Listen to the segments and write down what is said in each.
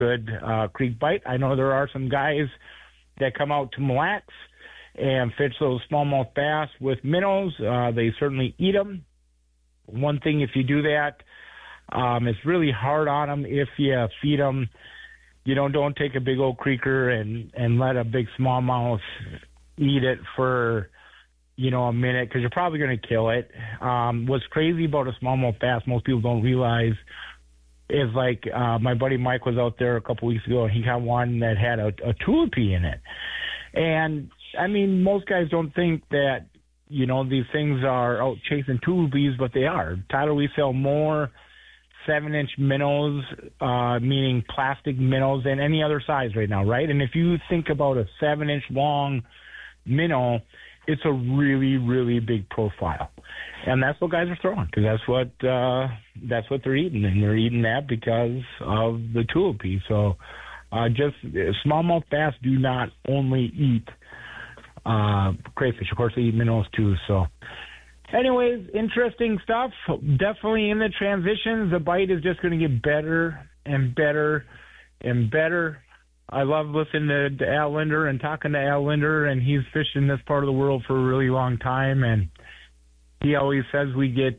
good creek bite. I know there are some guys that come out to Mille Lacs and fish those smallmouth bass with minnows. They certainly eat them. One thing, if you do that, it's really hard on them if you feed them. Don't take a big old creeker and let a big smallmouth eat it for, a minute, because you're probably going to kill it. What's crazy about a smallmouth bass, most people don't realize, is like my buddy Mike was out there a couple weeks ago, and he got one that had a tulipy in it. And, I mean, most guys don't think that, these things are out chasing tulipies, but they are. Tyler, we sell more 7-inch minnows, meaning plastic minnows, than any other size right now, right? And if you think about a 7-inch long minnow, it's a really, really big profile. And that's what guys are throwing, because that's what they're eating. And they're eating that because of the tulipy. So just smallmouth bass do not only eat crayfish. Of course, they eat minnows too. So anyways, interesting stuff. Definitely in the transitions. The bite is just going to get better and better and better. I love listening to Al Linder and talking to Al Linder, and he's fished in this part of the world for a really long time, and he always says we get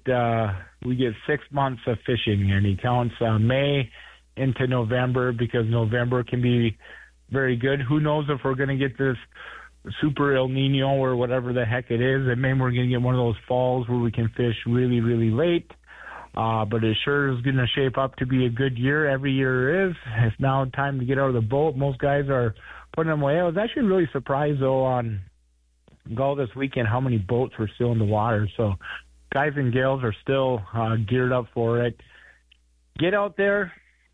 6 months of fishing, and he counts May into November, because November can be very good. Who knows if we're going to get this super El Nino or whatever the heck it is, and maybe we're going to get one of those falls where we can fish really, really late. But it sure is going to shape up to be a good year. Every year is. It's now time to get out of the boat. Most guys are putting them away. I was actually really surprised, though, on Gull this weekend how many boats were still in the water. So guys and gals are still geared up for it. Get out there.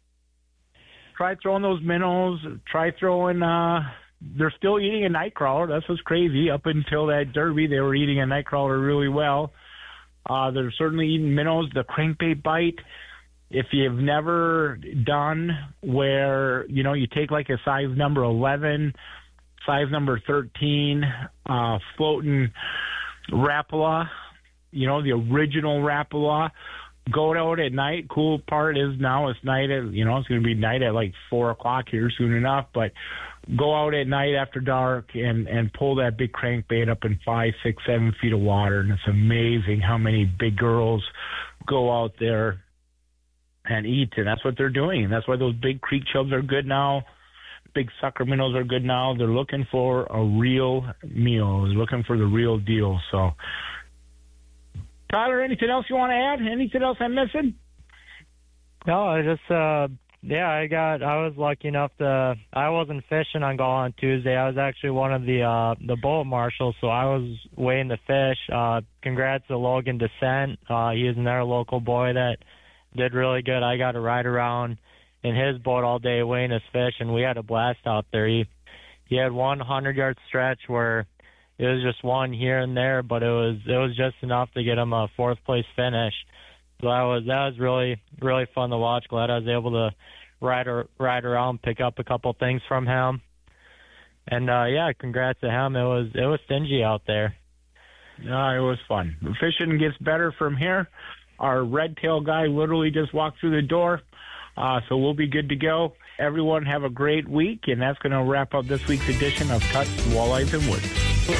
Try throwing those minnows. Try throwing they're still eating a nightcrawler. That's what's crazy. Up until that derby, they were eating a nightcrawler really well. They're certainly eating minnows. The crankbait bite, if you've never done where, you take like a size number 11, size number 13, floating Rapala, the original Rapala, go out at night. Cool part is now it's night at, it's going to be night at like 4 o'clock here soon enough, but go out at night after dark and pull that big crankbait up in 5, 6, 7 feet of water. And it's amazing how many big girls go out there and eat. And that's what they're doing. And that's why those big creek chubs are good now. Big sucker minnows are good now. They're looking for a real meal. They're looking for the real deal. So, Tyler, anything else you want to add? Anything else I'm missing? No, I just, I was lucky enough I wasn't fishing on Gull on Tuesday. I was actually one of the boat marshals, so I was weighing the fish. Congrats to Logan Descent. He was another local boy that did really good. I got to ride around in his boat all day weighing his fish, and we had a blast out there. He had 100-yard stretch where it was just one here and there, but it was just enough to get him a 4th place finish. So that was really, really fun to watch. Glad I was able to ride around, pick up a couple things from him. And congrats to him. It was stingy out there. Yeah, it was fun. The fishing gets better from here. Our red tail guy literally just walked through the door. So we'll be good to go. Everyone have a great week, and that's going to wrap up this week's edition of Tuts, Walleyes, and Woods.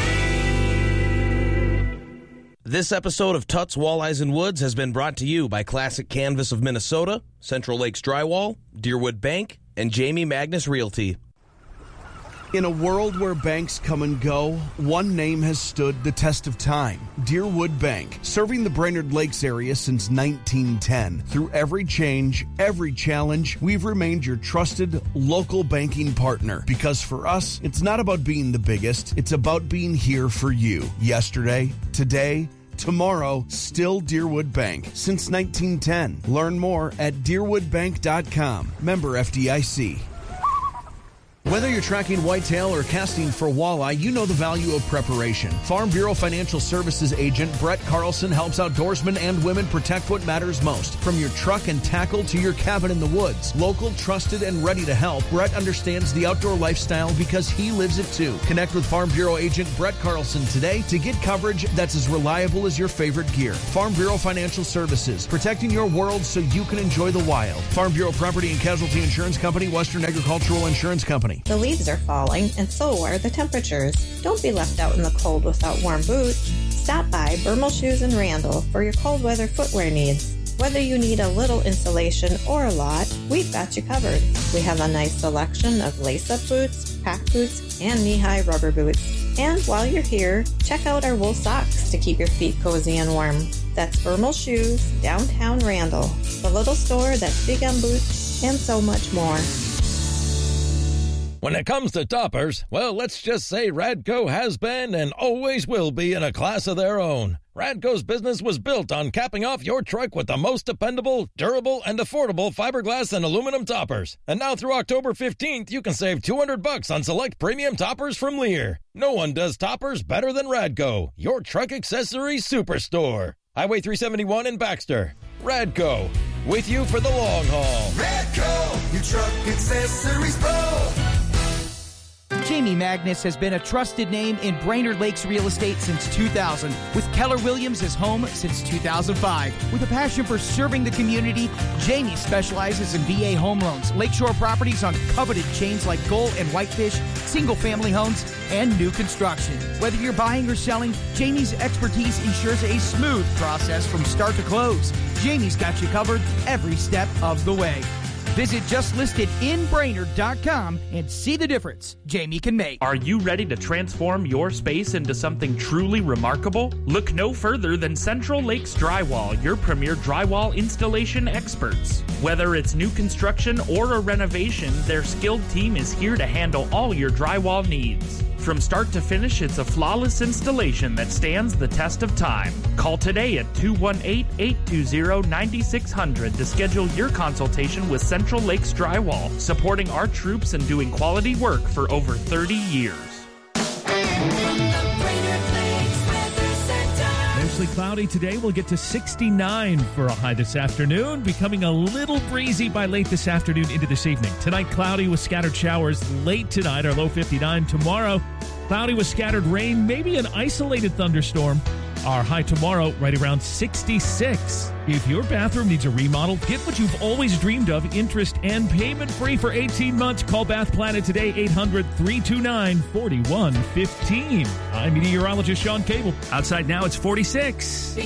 This episode of Tuts, Walleyes, and Woods has been brought to you by Classic Canvas of Minnesota, Central Lakes Drywall, Deerwood Bank, and Jamie Magnus Realty. In a world where banks come and go, one name has stood the test of time. Deerwood Bank, serving the Brainerd Lakes area since 1910. Through every change, every challenge, we've remained your trusted local banking partner. Because for us, it's not about being the biggest, it's about being here for you. Yesterday, today, tomorrow, still Deerwood Bank. Since 1910. Learn more at deerwoodbank.com. Member FDIC. Whether you're tracking whitetail or casting for walleye, you know the value of preparation. Farm Bureau Financial Services agent Brett Carlson helps outdoorsmen and women protect what matters most. From your truck and tackle to your cabin in the woods. Local, trusted, and ready to help, Brett understands the outdoor lifestyle because he lives it too. Connect with Farm Bureau agent Brett Carlson today to get coverage that's as reliable as your favorite gear. Farm Bureau Financial Services, protecting your world so you can enjoy the wild. Farm Bureau Property and Casualty Insurance Company, Western Agricultural Insurance Company. The leaves are falling, and so are the temperatures. Don't be left out in the cold without warm boots. Stop by Bermal Shoes in Randall for your cold weather footwear needs. Whether you need a little insulation or a lot, we've got you covered. We have a nice selection of lace-up boots, pack boots, and knee-high rubber boots. And while you're here, check out our wool socks to keep your feet cozy and warm. That's Bermal Shoes, downtown Randall, the little store that's big on boots and so much more. When it comes to toppers, well, let's just say Radco has been and always will be in a class of their own. Radco's business was built on capping off your truck with the most dependable, durable, and affordable fiberglass and aluminum toppers. And now through October 15th, you can save $200 on select premium toppers from Lear. No one does toppers better than Radco, your truck accessories superstore. Highway 371 in Baxter. Radco, with you for the long haul. Radco, your truck accessories pro. Jamie Magnus has been a trusted name in Brainerd Lakes real estate since 2000, with Keller Williams as home since 2005. With a passion for serving the community, Jamie specializes in VA home loans, lakeshore properties on coveted chains like Gull and Whitefish, single-family homes, and new construction. Whether you're buying or selling, Jamie's expertise ensures a smooth process from start to close. Jamie's got you covered every step of the way. Visit justlistedinbrainerd.com and see the difference Jamie can make. Are you ready to transform your space into something truly remarkable? Look no further than Central Lakes Drywall, your premier drywall installation experts. Whether it's new construction or a renovation, their skilled team is here to handle all your drywall needs. From start to finish, it's a flawless installation that stands the test of time. Call today at 218-820-9600 to schedule your consultation with Central Lakes Drywall, supporting our troops and doing quality work for over 30 years. Mostly cloudy today. We'll get to 69 for a high this afternoon, becoming a little breezy by late this afternoon into this evening. Tonight, cloudy with scattered showers late tonight, our low 59. Tomorrow, cloudy with scattered rain, maybe an isolated thunderstorm. Our high tomorrow, right around 66. If your bathroom needs a remodel, get what you've always dreamed of, interest and payment free for 18 months. Call Bath Planet today, 800-329-4115. I'm meteorologist Sean Cable. Outside now, it's 46.